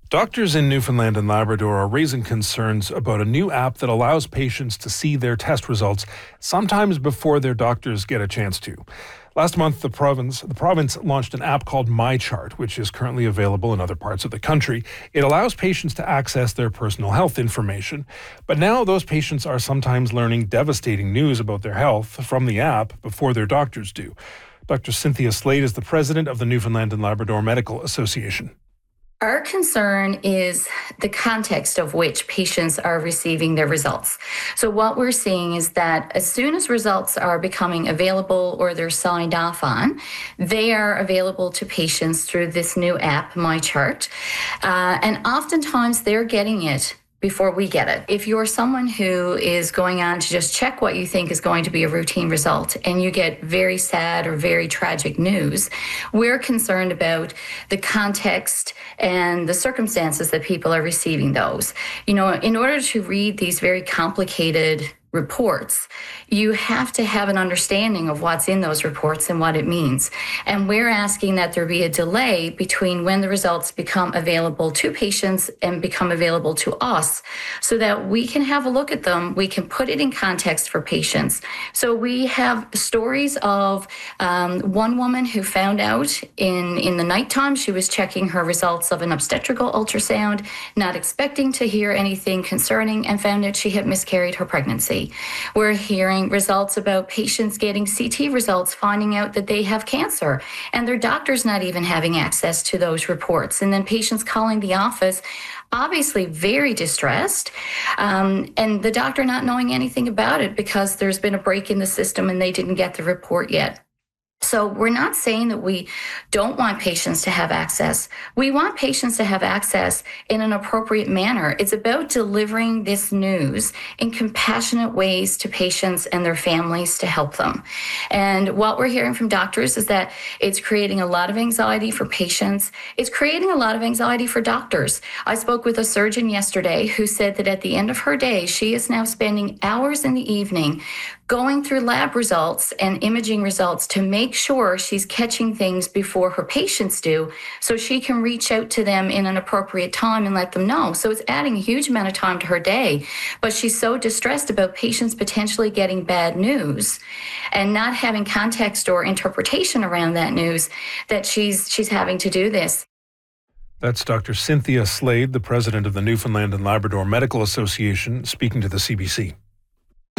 Doctors in Newfoundland and Labrador are raising concerns about a new app that allows patients to see their test results sometimes before their doctors get a chance to. Last month, the province launched an app called MyChart, which is currently available in other parts of the country. It allows patients to access their personal health information. But now those patients are sometimes learning devastating news about their health from the app before their doctors do. Dr. Cynthia Slade is the president of the Newfoundland and Labrador Medical Association. Our concern is the context of which patients are receiving their results. So what we're seeing is that as soon as results are becoming available or they're signed off on, they are available to patients through this new app, MyChart. And oftentimes they're getting it before we get it. If you're someone who is going on to just check what you think is going to be a routine result and you get very sad or very tragic news, we're concerned about the context and the circumstances that people are receiving those. In order to read these very complicated reports, you have to have an understanding of what's in those reports and what it means. And we're asking that there be a delay between when the results become available to patients and become available to us so that we can have a look at them, we can put it in context for patients. So we have stories of one woman who found out in the nighttime, she was checking her results of an obstetrical ultrasound, not expecting to hear anything concerning, and found out she had miscarried her pregnancy. We're hearing results about patients getting CT results, finding out that they have cancer, and their doctor's not even having access to those reports. And then patients calling the office, obviously very distressed, and the doctor not knowing anything about it because there's been a break in the system and they didn't get the report yet. So we're not saying that we don't want patients to have access. We want patients to have access in an appropriate manner. It's about delivering this news in compassionate ways to patients and their families to help them. And what we're hearing from doctors is that it's creating a lot of anxiety for patients. It's creating a lot of anxiety for doctors. I spoke with a surgeon yesterday who said that at the end of her day, she is now spending hours in the evening going through lab results and imaging results to make sure she's catching things before her patients do so she can reach out to them in an appropriate time and let them know. So it's adding a huge amount of time to her day, but she's so distressed about patients potentially getting bad news and not having context or interpretation around that news that she's having to do this. That's Dr. Cynthia Slade, the president of the Newfoundland and Labrador Medical Association, speaking to the CBC.